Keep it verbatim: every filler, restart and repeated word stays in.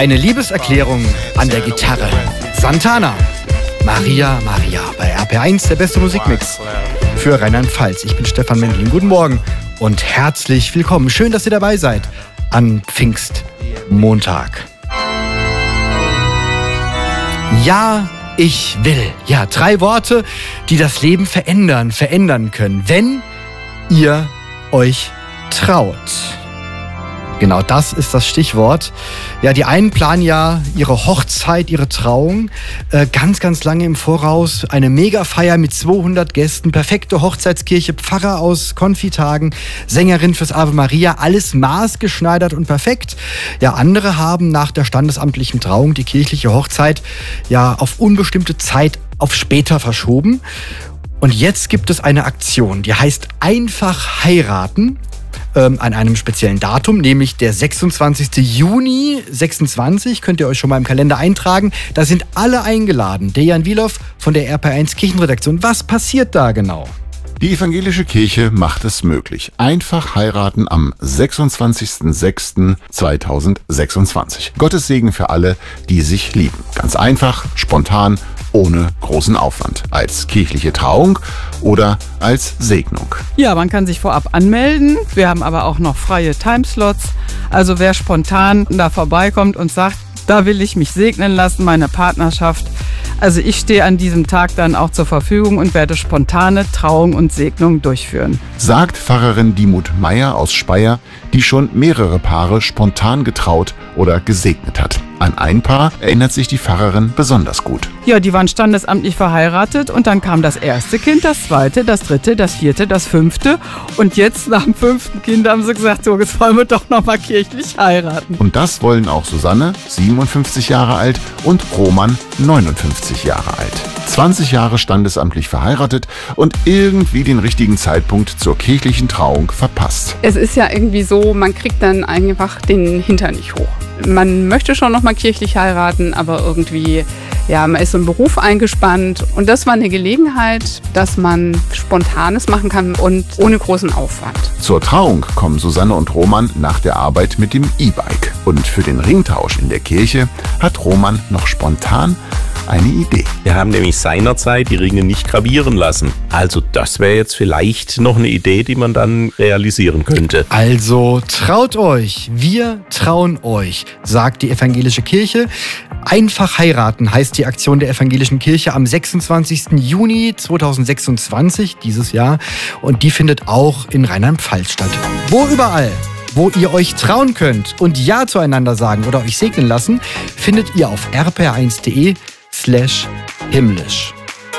Eine Liebeserklärung an der Gitarre. Santana. Maria, Maria bei R P R eins, der beste Musikmix für Rheinland-Pfalz. Ich bin Stefan Mendling. Guten Morgen und herzlich willkommen. Schön, dass ihr dabei seid an Pfingstmontag. Ja, ich will. Ja, drei Worte, die das Leben verändern, verändern können, wenn ihr euch traut. Genau das ist das Stichwort. Ja, die einen planen ja ihre Hochzeit, ihre Trauung äh, ganz, ganz lange im Voraus. Eine Megafeier mit zweihundert Gästen, perfekte Hochzeitskirche, Pfarrer aus Konfitagen, Sängerin fürs Ave Maria, alles maßgeschneidert und perfekt. Ja, andere haben nach der standesamtlichen Trauung die kirchliche Hochzeit ja auf unbestimmte Zeit auf später verschoben. Und jetzt gibt es eine Aktion, die heißt Einfach heiraten. Ähm, an einem speziellen Datum, nämlich der sechsundzwanzigsten Juni sechsundzwanzig, könnt ihr euch schon mal im Kalender eintragen. Da sind alle eingeladen. Dejan Wilow von der R P R eins Kirchenredaktion. Was passiert da genau? Die evangelische Kirche macht es möglich. Einfach heiraten am sechsundzwanzigsten sechsten zweitausendsechsundzwanzig. Gottes Segen für alle, die sich lieben. Ganz einfach, spontan, ohne großen Aufwand. Als kirchliche Trauung oder als Segnung. Ja, man kann sich vorab anmelden. Wir haben aber auch noch freie Timeslots. Also wer spontan da vorbeikommt und sagt, da will ich mich segnen lassen, meine Partnerschaft. Also ich stehe an diesem Tag dann auch zur Verfügung und werde spontane Trauung und Segnung durchführen. Sagt Pfarrerin Diemut Meyer aus Speyer, die schon mehrere Paare spontan getraut oder gesegnet hat. An ein Paar erinnert sich die Pfarrerin besonders gut. Ja, die waren standesamtlich verheiratet und dann kam das erste Kind, das zweite, das dritte, das vierte, das fünfte. Und jetzt nach dem fünften Kind haben sie gesagt, so, jetzt wollen wir doch noch mal kirchlich heiraten. Und das wollen auch Susanne, siebenundfünfzig Jahre alt, und Roman, neunundfünfzig Jahre alt. zwanzig Jahre standesamtlich verheiratet und irgendwie den richtigen Zeitpunkt zur kirchlichen Trauung verpasst. Es ist ja irgendwie so, man kriegt dann einfach den Hintern nicht hoch. Man möchte schon noch mal kirchlich heiraten, aber irgendwie, ja, man ist so im Beruf eingespannt. Und das war eine Gelegenheit, dass man Spontanes machen kann und ohne großen Aufwand. Zur Trauung kommen Susanne und Roman nach der Arbeit mit dem E-Bike. Und für den Ringtausch in der Kirche hat Roman noch spontan eine Idee. Wir haben nämlich seinerzeit die Ringe nicht gravieren lassen. Also das wäre jetzt vielleicht noch eine Idee, die man dann realisieren könnte. Also traut euch, wir trauen euch, sagt die evangelische Kirche. Einfach heiraten heißt die Aktion der evangelischen Kirche am sechsundzwanzigsten Juni zweitausendsechsundzwanzig, dieses Jahr. Und die findet auch in Rheinland-Pfalz statt. Wo überall, wo ihr euch trauen könnt und Ja zueinander sagen oder euch segnen lassen, findet ihr auf r p r eins punkt de slash himmlisch.